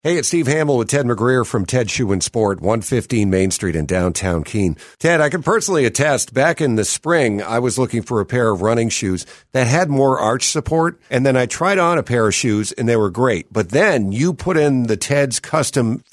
Hey, it's Steve Hamill with Ted McGreer from Ted Shoe and Sport, 115 Main Street in downtown Keene. Ted, I can personally attest, back in the spring, I was looking for a pair of running shoes that had more arch support, and then I tried on a pair of shoes, and they were great. But then you put in the Ted's custom